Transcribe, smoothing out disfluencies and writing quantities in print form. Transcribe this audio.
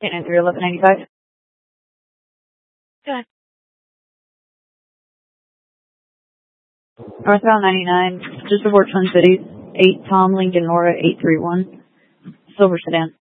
And 1195. Good. Northbound 99, just before Twin Cities. 8 Tom Lincoln Nora 831. Silver sedan.